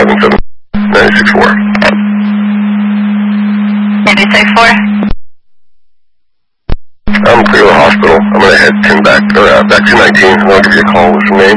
517 964. 964. I'm clear to the hospital. I'm going to head 10 back to 19. I'll give you a call with some names.